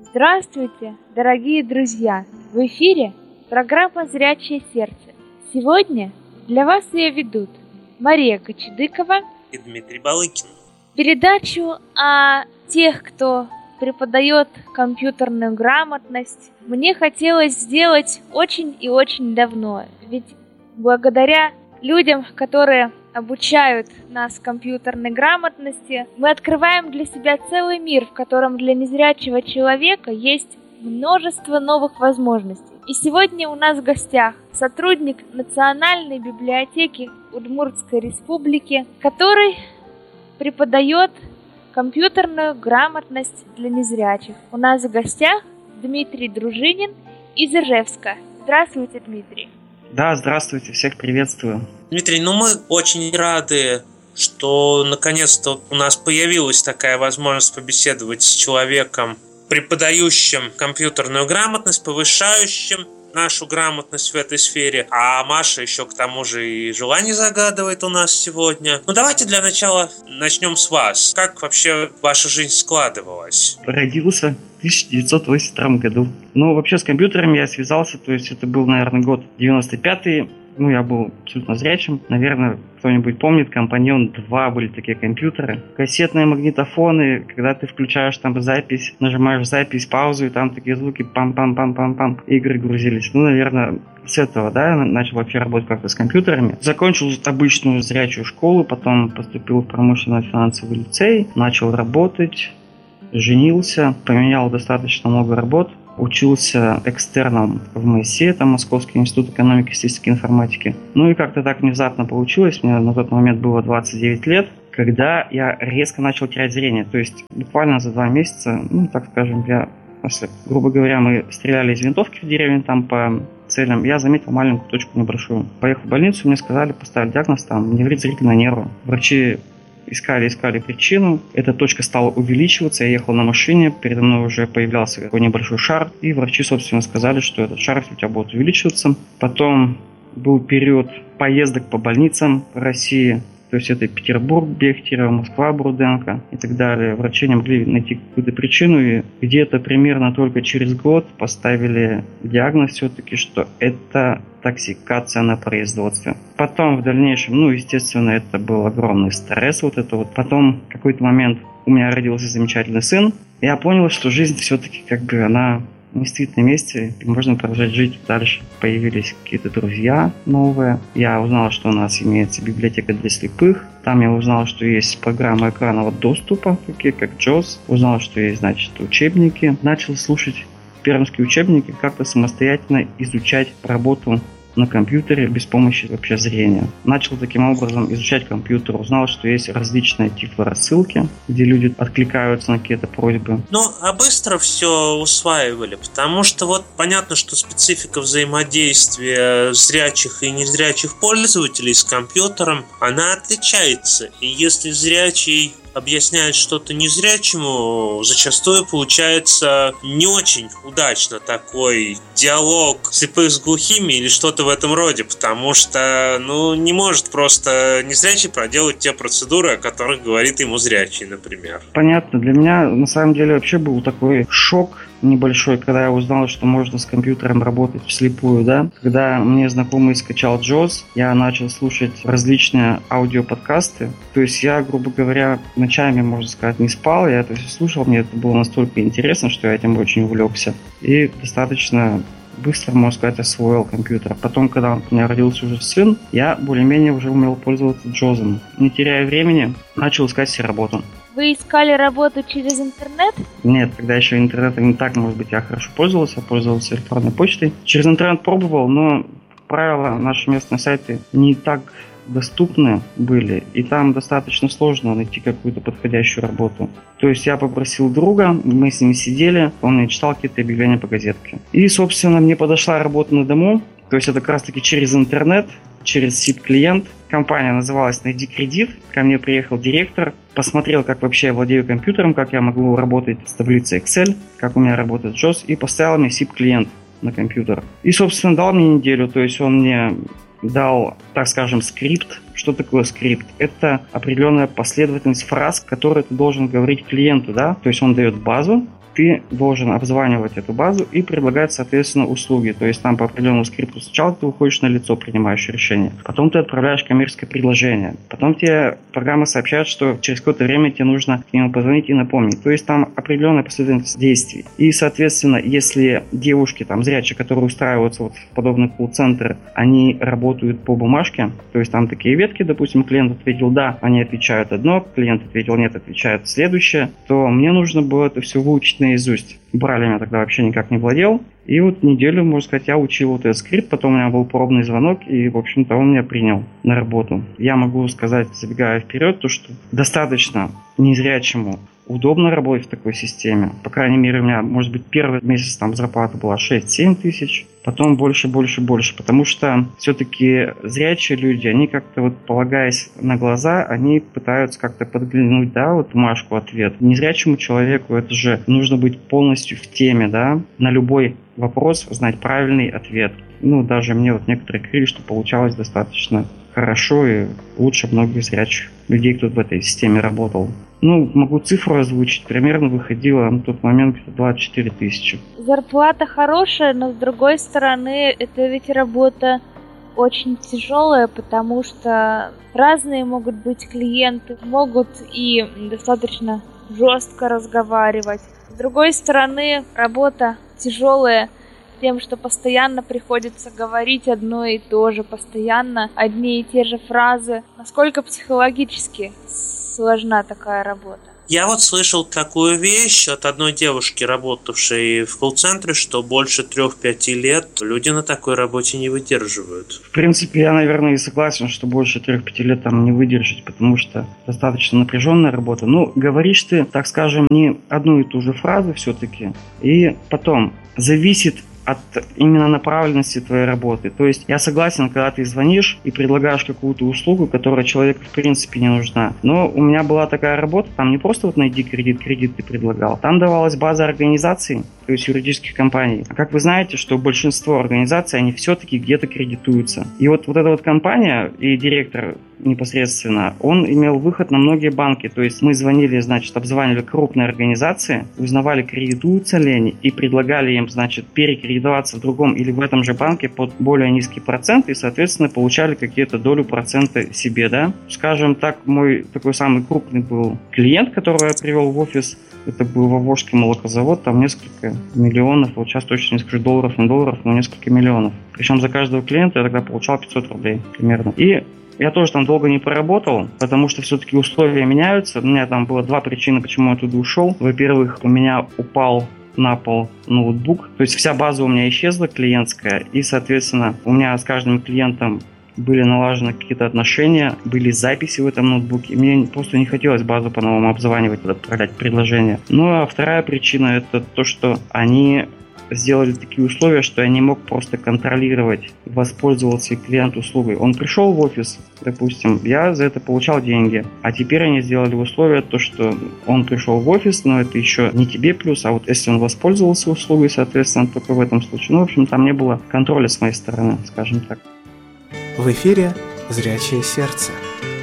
Здравствуйте, дорогие друзья! В эфире программа «Зрячее сердце». Сегодня для вас ее ведут Мария Кочедыкова и Дмитрий Балыкин. Передачу о тех, кто преподает компьютерную грамотность, мне хотелось сделать очень и очень давно. Ведь благодаря людям, которые обучают нас компьютерной грамотности, мы открываем для себя целый мир, в котором для незрячего человека есть множество новых возможностей. И сегодня у нас в гостях сотрудник Национальной библиотеки Удмуртской Республики, который преподает компьютерную грамотность для незрячих. У нас в гостях Дмитрий Дружинин из Ижевска. Здравствуйте, Дмитрий. Да, здравствуйте, всех приветствую. Дмитрий, мы очень рады, что наконец-то у нас появилась такая возможность побеседовать с человеком, преподающим компьютерную грамотность, повышающим нашу грамотность в этой сфере. А Маша еще к тому же и желание загадывает у нас сегодня. Давайте для начала начнем с вас. Как вообще ваша жизнь складывалась? Родился в 1982 году. Вообще с компьютером я связался, то есть это был, наверное, год 95-й. Я был абсолютно зрячим. Наверное, кто-нибудь помнит, Компаньон 2 были такие компьютеры. Кассетные магнитофоны, когда ты включаешь там запись, нажимаешь запись, паузу, и там такие звуки пам-пам-пам-пам-пам, игры грузились. Наверное, с этого, я начал вообще работать как-то с компьютерами. Закончил обычную зрячую школу, потом поступил в промышленно-финансовый лицей, начал работать, женился, поменял достаточно много работ. Учился экстерном в МСИ, это Московский институт экономики и статистической информатики. И как-то так внезапно получилось, мне на тот момент было 29 лет, когда я резко начал терять зрение. То есть буквально за 2 месяца, так скажем, грубо говоря, мы стреляли из винтовки в деревне там по целям, я заметил маленькую точку небольшую. Поехал в больницу, мне сказали, поставили диагноз, неврит зрительного нерва. Врачи искали причину. Эта точка стала увеличиваться. Я ехал на машине, передо мной уже появлялся такой небольшой шар. И врачи, собственно, сказали, что этот шар у тебя будет увеличиваться. Потом был период поездок по больницам в России. То есть это Петербург, Бехтерево, Москва, Бурденко и так далее. Врачи не могли найти какую-то причину. И где-то примерно только через год поставили диагноз все-таки, что это токсикация на производстве. Потом в дальнейшем, естественно, это был огромный стресс. Потом в какой-то момент у меня родился замечательный сын. Я понял, что жизнь все-таки она не стоит на месте, и можно продолжать жить дальше. Появились какие-то друзья новые. Я узнал, что у нас имеется библиотека для слепых. Там я узнал, что есть программы экранного доступа, такие как JAWS. Узнал, что есть, учебники. Начал слушать пермские учебники, как-то самостоятельно изучать работу на компьютере без помощи вообще зрения. Начал таким образом изучать компьютер, узнал, что есть различные тифлорассылки, где люди откликаются на какие-то просьбы. А быстро все усваивали, потому что понятно, что специфика взаимодействия зрячих и незрячих пользователей с компьютером, она отличается. И если зрячий объясняет что-то незрячему, зачастую получается не очень удачно такой диалог слепых с глухими или что-то в этом роде, потому что, не может просто незрячий проделать те процедуры, о которых говорит ему зрячий, например. Понятно. Для меня, на самом деле, вообще был такой шок небольшой, когда я узнал, что можно с компьютером работать вслепую, Когда мне знакомый скачал JAWS, я начал слушать различные аудиоподкасты. То есть я, грубо говоря, ночами, можно сказать, не спал. Я это все слушал, мне это было настолько интересно, что я этим очень увлекся. И достаточно быстро, можно сказать, освоил компьютер. Потом, когда у меня родился уже сын, я более-менее уже умел пользоваться JAWS. Не теряя времени, начал искать себе работу. Вы искали работу через интернет? Нет, тогда еще интернетом не так, может быть, я хорошо пользовался электронной почтой. Через интернет пробовал, но, как правило, наши местные сайты не так доступны были, и там достаточно сложно найти какую-то подходящую работу. То есть я попросил друга, мы с ним сидели, он мне читал какие-то объявления по газетке. И, собственно, мне подошла работа на дому, то есть это как раз-таки через интернет, через SIP-клиент. Компания называлась «Найди кредит». Ко мне приехал директор, посмотрел, как вообще я владею компьютером, как я могу работать с таблицей Excel, как у меня работает JAWS, и поставил мне SIP-клиент на компьютер. И, собственно, дал мне неделю, то есть он мне дал, так скажем, скрипт. Что такое скрипт? Это определенная последовательность фраз, которые ты должен говорить клиенту, да? То есть он дает базу, ты должен обзванивать эту базу и предлагать, соответственно, услуги. То есть там по определенному скрипту сначала ты выходишь на лицо, принимаешь решение, потом ты отправляешь коммерческое предложение, потом тебе программа сообщает, что через какое-то время тебе нужно к нему позвонить и напомнить. То есть там определенная последовательность действий. И, соответственно, если девушки там зрячие, которые устраиваются вот в подобный колл-центр, они работают по бумажке, то есть там такие ветки, допустим, клиент ответил «да», они отвечают одно, клиент ответил «нет», отвечают следующее, то мне нужно было это все выучить наизусть. Брайлем я тогда вообще никак не владел. И вот неделю, можно сказать, я учил вот этот скрипт, потом у меня был пробный звонок, и, в общем-то, он меня принял на работу. Я могу сказать, забегая вперед, то, что достаточно незрячему удобно работать в такой системе. По крайней мере, у меня, может быть, первый месяц там зарплата была 6-7 тысяч, потом больше, потому что все-таки зрячие люди, они как-то вот, полагаясь на глаза, они пытаются как-то подглянуть, да, вот бумажку ответ. Незрячему человеку это же нужно быть полностью в теме, да, на любой вопрос знать правильный ответ. Ну, даже мне вот некоторые говорили, что получалось достаточно хорошо и лучше многих зрячих людей, кто в этой системе работал. Ну, могу цифру озвучить. Примерно выходило на тот момент 24 тысячи. Зарплата хорошая, но с другой стороны, это ведь работа очень тяжелая, потому что разные могут быть клиенты, могут и достаточно жестко разговаривать. С другой стороны, работа тяжелая тем, что постоянно приходится говорить одно и то же, постоянно одни и те же фразы. Насколько психологически сложна такая работа? Я вот слышал такую вещь от одной девушки, работавшей в колл-центре, что больше 3-5 лет люди на такой работе не выдерживают. В принципе, я, наверное, и согласен, что больше 3-5 лет там не выдержать, потому что достаточно напряженная работа. Ну, говоришь ты, так скажем, не одну и ту же фразу все-таки, и потом зависит от именно направленности твоей работы. То есть я согласен, когда ты звонишь и предлагаешь какую-то услугу, которая человеку в принципе не нужна. Но у меня была такая работа, там не просто вот найди кредит ты предлагал. Там давалась база организаций, то есть юридических компаний. А как вы знаете, что большинство организаций, они все-таки где-то кредитуются. И вот эта вот компания и директор непосредственно, он имел выход на многие банки. То есть мы звонили, значит, обзванивали крупные организации, узнавали, кредитуются ли они, и предлагали им, значит, перекредитоваться в другом или в этом же банке под более низкий процент, и, соответственно, получали какие-то долю процента себе, да. Скажем так, мой такой самый крупный был клиент, которого я привел в офис, это был Вовожский молокозавод, там несколько миллионов, вот сейчас точно не скажу долларов, не долларов, но несколько миллионов. Причем за каждого клиента я тогда получал 500 рублей примерно. И я тоже там долго не поработал, потому что все-таки условия меняются. У меня там было 2 причины, почему я туда ушел. Во-первых, у меня упал на пол ноутбук, то есть вся база у меня исчезла клиентская, и, соответственно, у меня с каждым клиентом были налажены какие-то отношения, были записи в этом ноутбуке. Мне просто не хотелось базу по-новому обзванивать, отправлять предложения. Ну а вторая причина — это то, что они сделали такие условия, что я не мог просто контролировать, воспользовался клиент услугой. Он пришел в офис, допустим, я за это получал деньги. А теперь они сделали условие, то, что он пришел в офис, но это еще не тебе плюс, а вот если он воспользовался услугой, соответственно, только в этом случае. Ну, в общем, там не было контроля с моей стороны, скажем так. В эфире «Зрячее сердце».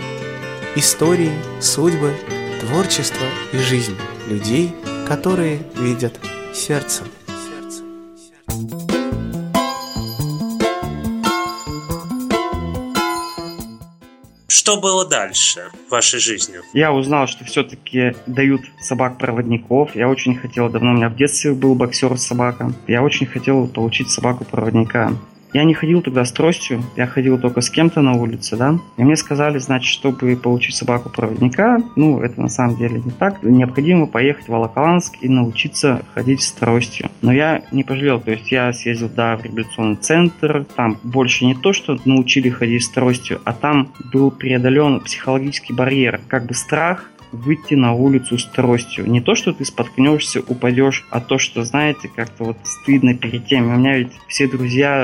Истории, судьбы, творчество и жизнь людей, которые видят сердцем. Что было дальше в вашей жизни? Я узнал, что все-таки дают собак-проводников. Я очень хотел, давно у меня в детстве был боксер-собака. Я очень хотел получить собаку-проводника. Я не ходил тогда с тростью, я ходил только с кем-то на улице, да. И мне сказали, значит, чтобы получить собаку-проводника, ну, это на самом деле не так, необходимо поехать в Волоколамск и научиться ходить с тростью. Но я не пожалел, то есть я съездил, да, в реабилитационный центр, там больше не то, что научили ходить с тростью, а там был преодолен психологический барьер, как бы страх выйти на улицу с тростью. Не то, что ты споткнешься, упадешь, а то, что, знаете, как-то вот стыдно перед тем. У меня ведь все друзья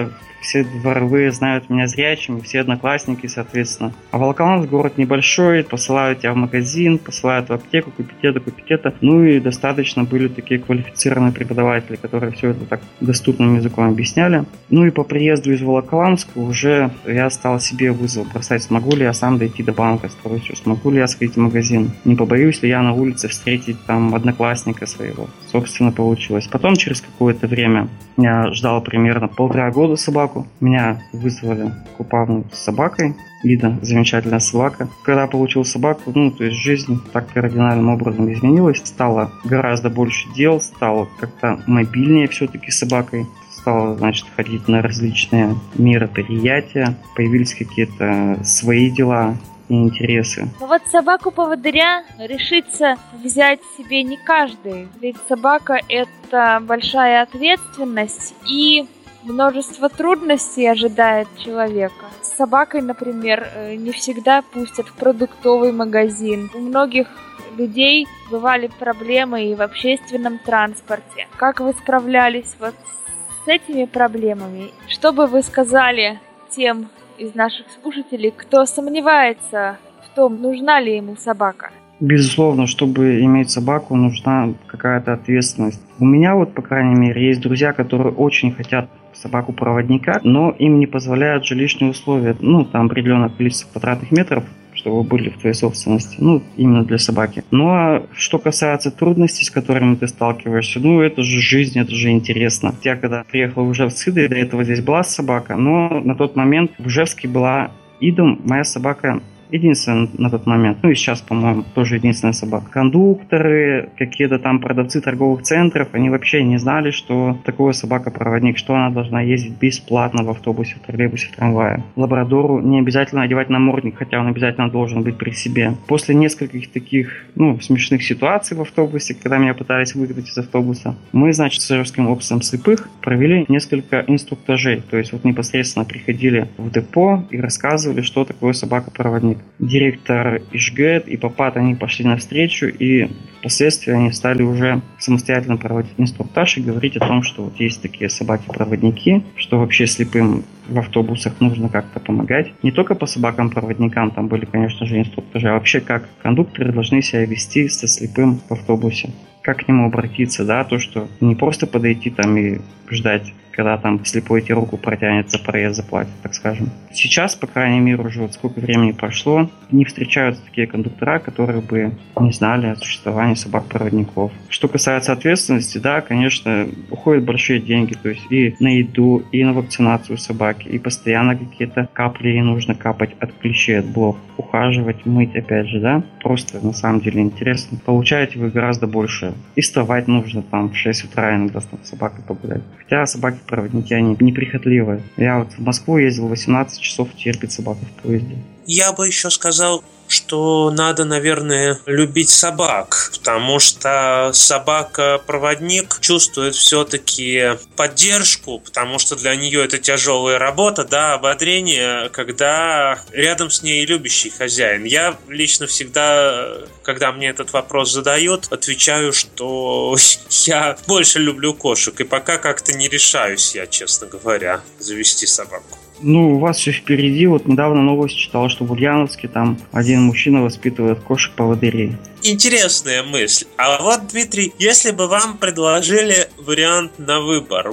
все дворовые знают меня зрячим, все одноклассники, соответственно. А Волоколамск город небольшой, посылают тебя в магазин, посылают в аптеку, купить это. Ну и достаточно были такие квалифицированные преподаватели, которые все это так доступным языком объясняли. Ну и по приезду из Волоколамска уже я стал себе вызов бросать, смогу ли я сам дойти до банка, смогу ли я сходить в магазин, не побоюсь ли я на улице встретить там одноклассника своего. Собственно, получилось. Потом через какое-то время я ждал примерно 1,5 года собаку. Меня вызвали к Купавну с собакой. Лида, замечательная собака. Когда получил собаку, то есть жизнь так кардинальным образом изменилась. Стало гораздо больше дел, стало как-то мобильнее все-таки с собакой. Стало, ходить на различные мероприятия. Появились какие-то свои дела и интересы. Но вот собаку-поводыря решится взять себе не каждый. Ведь собака — это большая ответственность и множество трудностей ожидает человека. С собакой, например, не всегда пустят в продуктовый магазин. У многих людей бывали проблемы и в общественном транспорте. Как вы справлялись вот с этими проблемами? Что бы вы сказали тем из наших слушателей, кто сомневается в том, нужна ли ему собака? Безусловно, чтобы иметь собаку, нужна какая-то ответственность. У меня по крайней мере, есть друзья, которые очень хотят собаку-проводника, но им не позволяют жилищные условия. Там определенное количество квадратных метров, чтобы были в твоей собственности, именно для собаки. Ну а что касается трудностей, с которыми ты сталкиваешься, это же жизнь, это же интересно. Я когда приехал в Ижевск, до этого здесь была собака, но на тот момент в Ижевске была Идом, моя собака единственная на тот момент. И сейчас, по-моему, тоже единственная собака. Кондукторы, какие-то там продавцы торговых центров, они вообще не знали, что такое собака-проводник, что она должна ездить бесплатно в автобусе, в троллейбусе, в трамвае. Лабрадору не обязательно одевать намордник, хотя он обязательно должен быть при себе. После нескольких таких, смешных ситуаций в автобусе, когда меня пытались выгнать из автобуса, мы, с Ижевским обществом слепых провели несколько инструктажей. То есть непосредственно приходили в депо и рассказывали, что такое собака-проводник. Директор Ижгэт и Папат, они пошли навстречу, и впоследствии они стали уже самостоятельно проводить инструктаж и говорить о том, что есть такие собаки-проводники, что вообще слепым в автобусах нужно как-то помогать. Не только по собакам-проводникам, там были, конечно же, инструктажи, а вообще как кондукторы должны себя вести со слепым в автобусе. Как к нему обратиться, то, что не просто подойти там и ждать, когда там слепой тебе руку протянет, за проезд заплатит, так скажем. Сейчас, по крайней мере, уже сколько времени прошло, не встречаются такие кондуктора, которые бы не знали о существовании собак-проводников. Что касается ответственности, конечно, уходят большие деньги, то есть и на еду, и на вакцинацию собаки, и постоянно какие-то капли ей нужно капать от клещей, от блох, ухаживать, мыть, опять же, просто на самом деле интересно. Получаете вы гораздо больше. И вставать нужно там в 6 утра иногда с собакой погулять. Хотя собаки-проводники, они неприхотливые. Я в Москву ездил 18 часов, терпит собака в поезде. Я бы еще сказал, что надо, наверное, любить собак, потому что собака-проводник чувствует все-таки поддержку, потому что для нее это тяжелая работа, ободрение, когда рядом с ней любящий хозяин. Я лично всегда, когда мне этот вопрос задают, отвечаю, что я больше люблю кошек, и пока как-то не решаюсь я, честно говоря, завести собаку. У вас все впереди. Недавно новость читал, что в Ульяновске там один мужчина воспитывает кошек-поводырей. Интересная мысль. А вот, Дмитрий, если бы вам предложили вариант на выбор,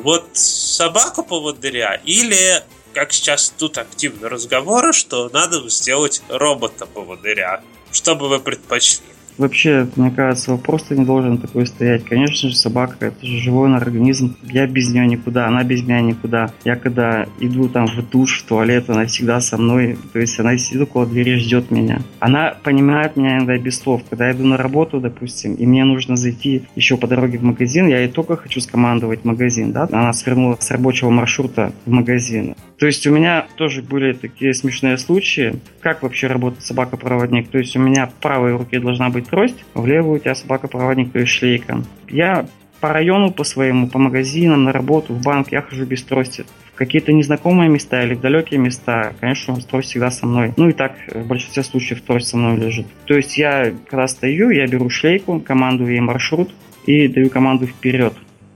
собаку-поводыря или, как сейчас тут активны разговоры, что надо сделать робота-поводыря, что бы вы предпочли? Вообще, мне кажется, вопрос-то не должен такой стоять. Конечно же, собака — это же живой организм. Я без нее никуда, она без меня никуда. Я когда иду там в душ, в туалет, она всегда со мной. То есть она сидит около двери, ждет меня. Она понимает меня иногда без слов. Когда я иду на работу, допустим, и мне нужно зайти еще по дороге в магазин, я ей только хочу скомандовать магазин, Она свернула с рабочего маршрута в магазин. То есть у меня тоже были такие смешные случаи. Как вообще работает собака-проводник? То есть у меня в правой руке должна быть трость, в левую у тебя собака-проводник, то есть шлейка. Я по району, по своему, по магазинам, на работу, в банк я хожу без трости. В какие-то незнакомые места или в далекие места, конечно, трость всегда со мной. И так в большинстве случаев трость со мной лежит. То есть я, когда стою, я беру шлейку, командую ей маршрут и даю команду вперед.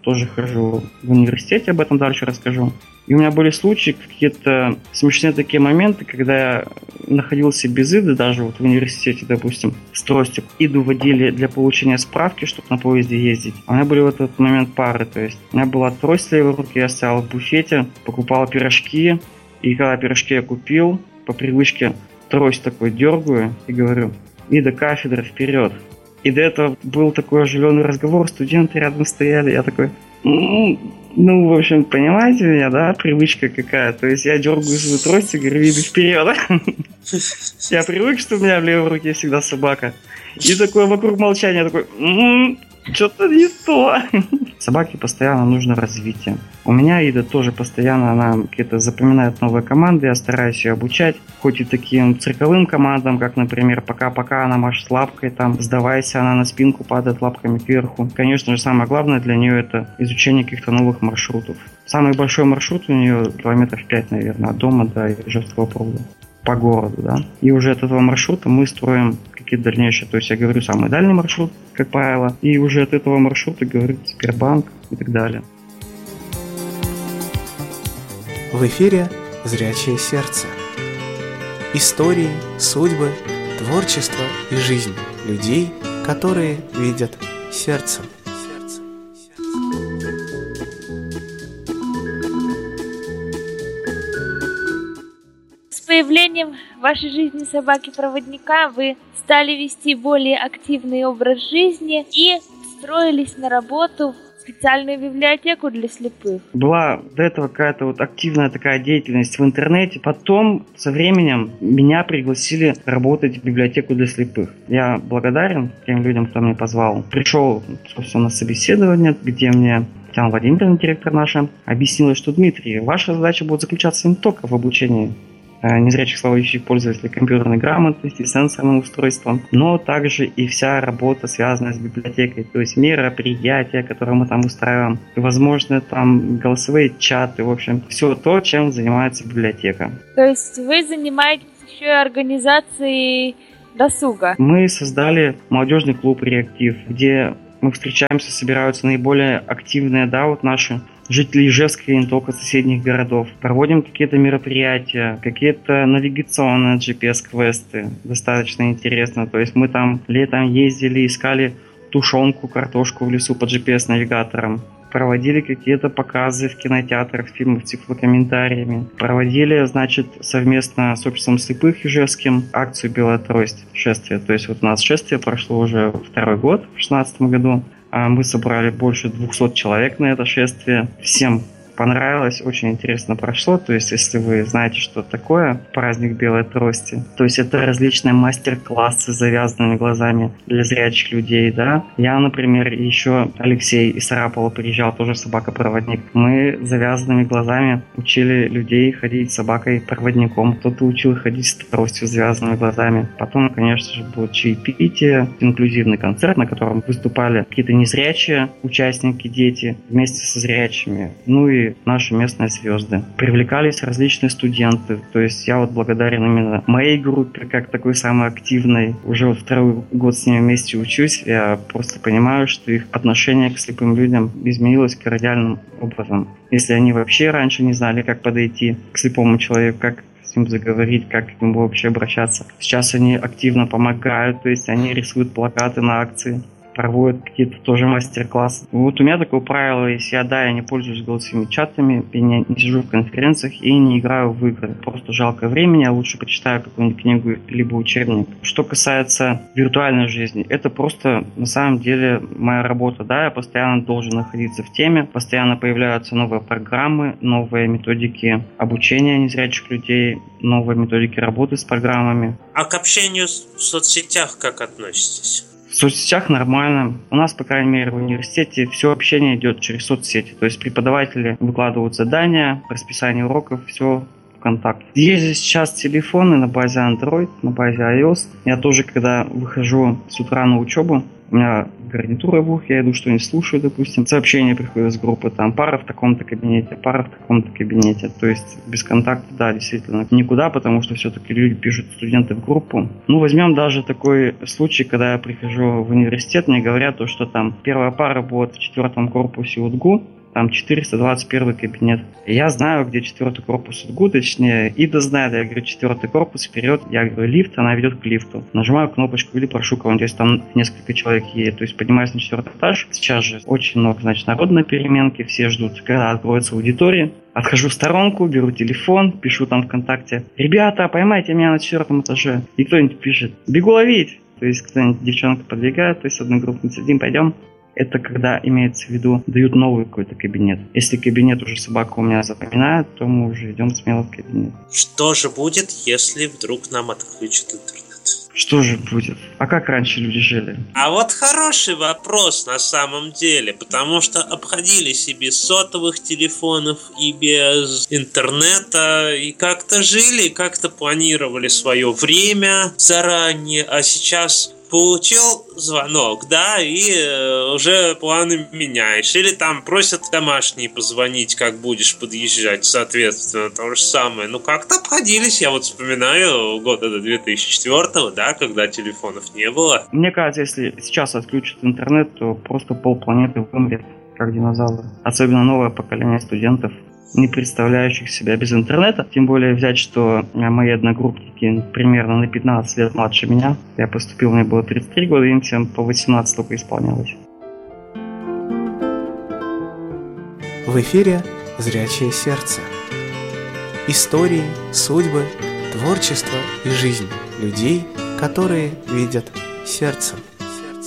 тоже хожу в университете, об этом дальше расскажу. И у меня были случаи, какие-то смешные такие моменты, когда я находился без иды, даже вот в университете, допустим, с тростью. Иду водили для получения справки, чтобы на поезде ездить. А у меня были в этот момент пары, то есть у меня была трость в левой руке, я стоял в буфете, покупал пирожки, и когда пирожки я купил, по привычке трость такой дергаю и говорю: «Ида, кафедра, вперед!» И до этого был такой оживленный разговор, студенты рядом стояли, я такой: ну, в общем, понимаете меня, да, привычка какая. То есть я дергаю свою трость и говорю: «Иди вперед!» Я привык, что у меня в левой руке всегда собака. И такое вокруг молчания, такой: что-то не то. Собаке постоянно нужно развитие. У меня Ида тоже постоянно, она какие-то запоминает новые команды, я стараюсь ее обучать. Хоть и таким цирковым командам, как, например, пока-пока она машет лапкой, там, сдавайся, она на спинку падает лапками кверху. Конечно же, самое главное для нее это изучение каких-то новых маршрутов. Самый большой маршрут у нее километров 5, наверное, от дома до Ижевского пруда. По городу, да. И уже от этого маршрута мы строим какие-то дальнейшие. То есть я говорю самый дальний маршрут, как правило, и уже от этого маршрута говорю Сбербанк и так далее. В эфире «Зрячее сердце». Истории, судьбы, творчество и жизнь людей, которые видят сердцем. С появлением в вашей жизни собаки-проводника вы стали вести более активный образ жизни и устроились на работу в специальную библиотеку для слепых. Была до этого какая-то вот активная такая деятельность в интернете. Потом, со временем, меня пригласили работать в библиотеку для слепых. Я благодарен тем людям, кто меня позвал. Пришел, собственно, на собеседование, где мне Татьяна Владимировна, директор наша, объяснила, что: Дмитрий, ваша задача будет заключаться не только в обучении незрячих слабовидящих пользователей компьютерной грамотности, сенсорным устройством, но также и вся работа, связанная с библиотекой, то есть мероприятия, которые мы там устраиваем, возможно, там голосовые чаты, в общем, все то, чем занимается библиотека. То есть вы занимаетесь еще и организацией досуга? Мы создали молодежный клуб «Реактив», где мы встречаемся, собираются наиболее активные, да, вот наши жители Ижевска и не только соседних городов. Проводим какие-то мероприятия, какие-то навигационные GPS-квесты. Достаточно интересно. То есть мы там летом ездили, искали тушенку, картошку в лесу по GPS-навигаторам. Проводили какие-то показы в кинотеатрах, фильмов с тифлокомментариями. Проводили, значит, совместно с обществом слепых ижевским акцию «Белая трость», шествие. То есть вот у нас шествие прошло уже второй год, в 2016 году. Мы собрали больше 200 человек на это шествие. Всем понравилось, очень интересно прошло. То есть, если вы знаете, что такое праздник Белой трости, то есть это различные мастер-классы с завязанными глазами для зрячих людей, да. Я, например, еще Алексей из Сарапула приезжал, тоже собака-проводник. Мы завязанными глазами учили людей ходить с собакой-проводником. Кто-то учил ходить с тростью с завязанными глазами. Потом, конечно же, будет чаепитие, инклюзивный концерт, на котором выступали какие-то незрячие участники, дети, вместе со зрячими. Ну и наши местные звезды. Привлекались различные студенты. То есть я вот благодарен именно моей группе, как такой самой активной. Уже вот второй год с ними вместе учусь. Я просто понимаю, что их отношение к слепым людям изменилось кардинальным образом. Если они вообще раньше не знали, как подойти к слепому человеку, как с ним заговорить, как к нему вообще обращаться. Сейчас они активно помогают, то есть они рисуют плакаты на акции, проводят какие-то тоже мастер-классы. Вот у меня такое правило, если я не пользуюсь голосовыми чатами, я не сижу в конференциях и не играю в игры. Просто жалко времени, я лучше почитаю какую-нибудь книгу либо учебник. Что касается виртуальной жизни, это просто на самом деле моя работа. Да, я постоянно должен находиться в теме, постоянно появляются новые программы, новые методики обучения незрячих людей, новые методики работы с программами. А к общению в соцсетях как относитесь? В соцсетях нормально. У нас, по крайней мере, в университете все общение идет через соцсети. То есть преподаватели выкладывают задания, расписание уроков, все ВКонтакт. Есть же сейчас телефоны на базе Android, на базе iOS. Я тоже, когда выхожу с утра на учебу, у меня гарнитура в ухе, я иду что-нибудь слушаю, допустим. Сообщения приходят с группы, там пара в таком-то кабинете, пара в таком-то кабинете. То есть без контакта, да, действительно, никуда, потому что все-таки люди пишут, студенты, в группу. Ну, возьмем даже такой случай, когда я прихожу в университет, мне говорят, что там первая пара будет в 4 корпусе УДГУ, там 421 кабинет. И я знаю, где 4 корпус УДГУ, точнее, Ида знает, я говорю, 4 корпус вперед, я говорю, лифт, она ведет к лифту. Нажимаю кнопочку или прошу кого-нибудь, то есть там несколько человек едет, то есть поднимаюсь на 4 этаж. Сейчас же очень много, значит, народу на переменке, все ждут, когда откроется аудитория. Отхожу в сторонку, беру телефон, пишу там ВКонтакте: ребята, поймайте меня на 4 этаже. И кто-нибудь пишет: бегу ловить. То есть кто-нибудь, девчонка подвигает, то есть одногруппница: сидим, пойдем. Это когда имеется в виду, дают новый какой-то кабинет. Если кабинет уже собака у меня запоминает, то мы уже идем смело в кабинет. Что же будет, если вдруг нам отключат интернет? Что же будет? А как раньше люди жили? А вот хороший вопрос на самом деле, потому что обходились и без сотовых телефонов, и без интернета, и как-то жили, как-то планировали свое время заранее, а сейчас получил звонок, да, и уже планы меняешь. Или там просят домашние позвонить, как будешь подъезжать, соответственно, то же самое. Ну, как-то обходились, я вот вспоминаю года до 2004-го, да, когда телефонов не было. Мне кажется, если сейчас отключат интернет, то просто полпланеты вымрет, как динозавры. Особенно новое поколение студентов, не представляющих себя без интернета. Тем более взять, что мои одногруппники примерно на 15 лет младше меня. Я поступил, мне было 33 года, им всем по 18 только исполнялось. В эфире «Зрячее сердце». Истории, судьбы, творчество и жизнь людей, которые видят сердцем.